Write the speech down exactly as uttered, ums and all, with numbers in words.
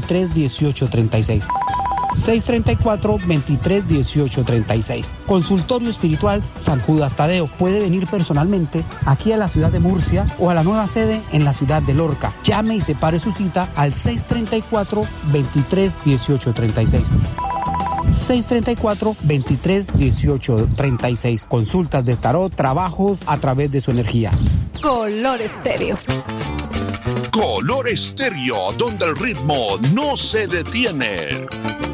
veintitrés dieciocho treinta y seis. seis treinta y cuatro, veintitrés dieciocho treinta y seis. Consultorio Espiritual San Judas Tadeo. Puede venir personalmente aquí a la ciudad de Murcia o a la nueva sede en la ciudad de Lorca. Llame y separe su cita al seis treinta y cuatro, veintitrés dieciocho treinta y seis. seis treinta y cuatro, veintitrés dieciocho treinta y seis. Consultas de tarot, trabajos a través de su energía. Color Estéreo. Color Estéreo, donde el ritmo no se detiene.